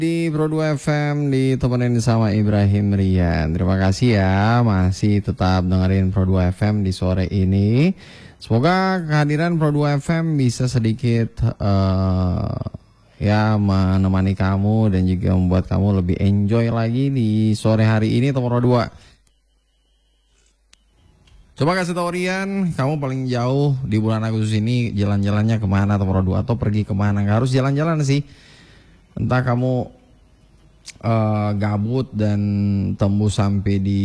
Di Pro 2 FM ditemenin sama Ibrahim Rian. Terima kasih ya masih tetap dengerin Pro 2 FM di sore ini. Semoga kehadiran Pro 2 FM bisa sedikit ya menemani kamu dan juga membuat kamu lebih enjoy lagi di sore hari ini Pro 2. Coba kasih tau Rian, kamu paling jauh di bulan Agustus ini jalan-jalannya kemana Pro 2 atau pergi kemana? Nggak harus jalan-jalan sih. Entah kamu gabut dan tembus sampai di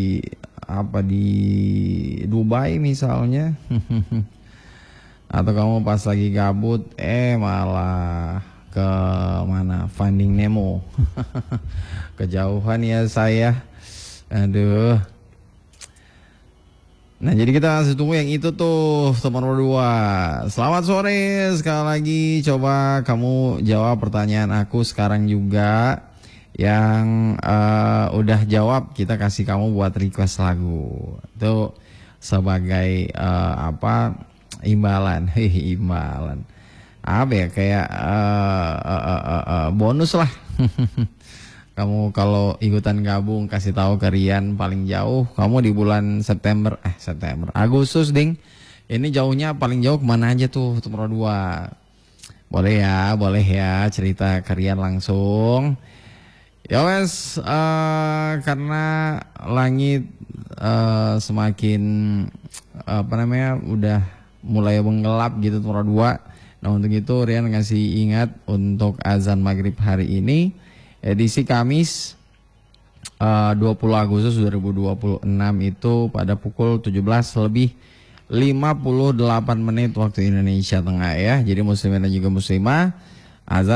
Dubai misalnya, atau kamu pas lagi gabut malah ke mana Finding Nemo. Kejauhan ya saya, aduh. Nah jadi kita masih tunggu yang itu tuh teman berdua. Selamat sore sekali lagi. Coba kamu jawab pertanyaan aku sekarang juga. Yang udah jawab kita kasih kamu buat request lagu. Itu sebagai imbalan. Imbalan. Apa ya kayak bonus lah. Kamu kalau ikutan gabung kasih tahu ke Rian paling jauh kamu di bulan September Agustus ding. Ini jauhnya paling jauh kemana aja tuh Pro 2. Boleh ya cerita ke Rian langsung. Ya wes karena langit semakin udah mulai menggelap gitu Pro 2. Nah untuk itu Rian ngasih ingat untuk azan maghrib hari ini. Edisi Kamis 20 Agustus 2026 itu pada pukul 17:58 waktu Indonesia Tengah ya. Jadi muslimin dan juga muslimah azan